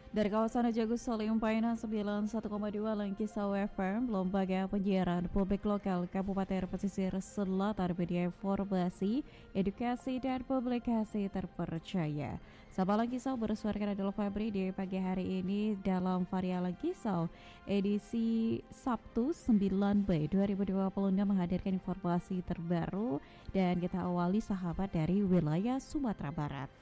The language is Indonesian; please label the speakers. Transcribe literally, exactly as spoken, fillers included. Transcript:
Speaker 1: Dari kawasan Jagus Salim Painan sembilan puluh satu koma dua Langkisau F M, Lembaga Penyiaran Publik Lokal Kabupaten Pesisir Selatan, media informasi, edukasi, dan publikasi terpercaya. Sahabat Langkisau, bersuara adalah Febri di pagi hari ini dalam varian Langkisau edisi Sabtu sembilan Mei dua ribu dua puluh enam menghadirkan informasi terbaru, dan kita awali sahabat dari wilayah Sumatera Barat.